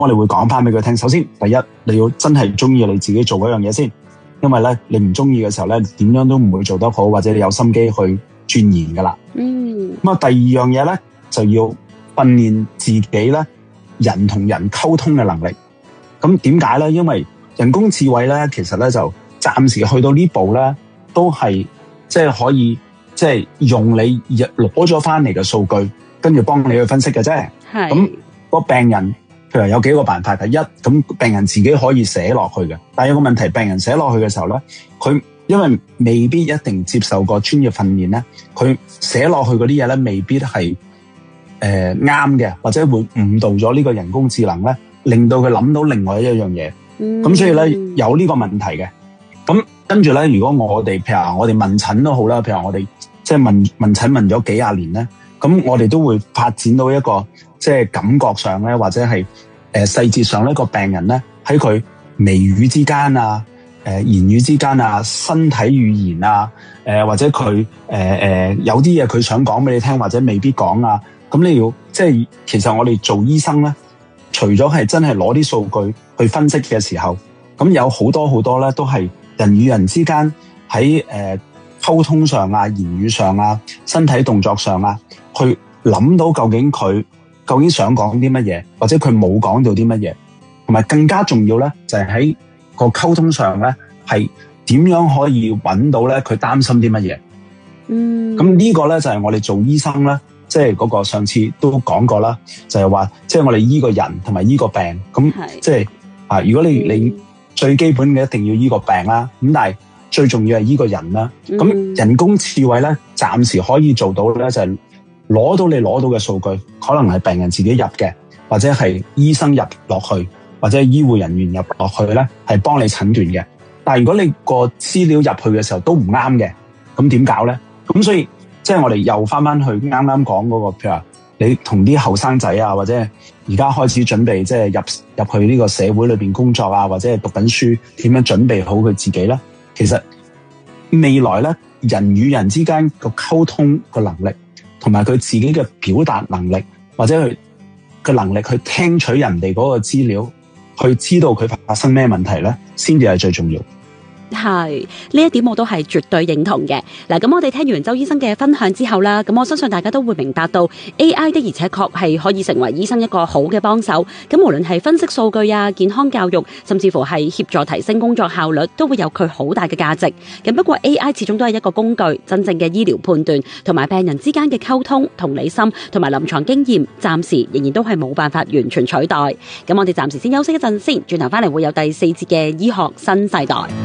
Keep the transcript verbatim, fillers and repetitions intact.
我哋會講翻俾佢聽。首先，第一，你要真係中意你自己做嗰樣嘢先，因為咧你唔中意嘅時候咧，點樣都唔會做得好，或者你有心機去鑽研噶啦。嗯。咁啊，第二樣嘢咧就要訓練自己咧人同人溝通嘅能力。咁點解咧？因為人工智慧咧，其實咧就暫時去到呢步咧，都係即係可以即係用你攞咗翻嚟嘅數據，跟住幫你去分析嘅啫。係。咁個病人譬如有幾個辦法。第一，咁病人自己可以寫落去嘅，但係有個問題，病人寫落去嘅時候咧，佢因為未必一定接受過專業訓練咧，佢寫落去嗰啲嘢咧，未必係誒啱嘅，或者會誤導咗呢個人工智能咧，令到佢諗到另外一樣嘢。咁、嗯、所以咧有呢個問題嘅。咁跟住咧，如果我哋譬如話我哋問診都好啦，譬如我哋即係問問診問咗幾廿年咧，咁我哋都會發展到一個即係感覺上咧，或者係誒細節上呢個病人咧喺佢眉宇之間啊、誒、呃、言語之間啊、身體語言啊、誒、呃、或者佢誒誒有啲嘢佢想講俾你聽，或者未必講啊，咁你要即係其實我哋做醫生咧，除咗係真係攞啲數據去分析嘅時候，咁有好多好多咧都係人與人之間喺誒溝通上啊、言語上啊、身體動作上啊，去諗到究竟佢究竟想講啲乜嘢，或者佢冇講到啲乜嘢，同埋更加重要咧，就係喺個溝通上咧，係點樣可以揾到咧佢擔心啲乜嘢。嗯，咁呢個咧就係我哋做醫生咧，即係嗰個上次都講過啦，就係話即係我哋醫個人同埋醫個病，咁即係啊，如果你你最基本嘅一定要醫個病啦，咁但係最重要係醫個人啦。咁、嗯、人工智慧咧，暫時可以做到咧就係、是。攞到你攞到嘅數據，可能係病人自己入嘅，或者係醫生入落去，或者係醫護人員入落去咧，係幫你診斷嘅。但係如果你個資料入去嘅時候都唔啱嘅，咁點搞咧？咁所以即係我哋又翻翻去啱啱講嗰個，譬如話你同啲後生仔啊，或者而家開始準備即係入入去呢個社會裏邊工作啊，或者係讀緊書，點樣準備好佢自己咧？其實未來咧，人與人之間個溝通個能力，同埋佢自己嘅表達能力，或者佢嘅能力去聽取人哋嗰個資料，去知道佢發生咩問題咧，先至係最重要。 係呢一點我都係絕對認同嘅。嗱，咁我哋聽完周醫生嘅分享之後啦，咁我相信大家都會明白到 A I 的而且確係可以成為醫生一個好嘅幫手。咁無論係分析數據啊、健康教育，甚至乎係協助提升工作效率，都會有佢好大嘅價值。咁不過 A I 始終都係一個工具，真正嘅醫療判斷同埋病人之間嘅溝通、同理心同埋臨床經驗，暫時仍然都係冇辦法完全取代。咁我哋暫時先休息一陣先，轉頭翻嚟會有第四節嘅醫學新世代。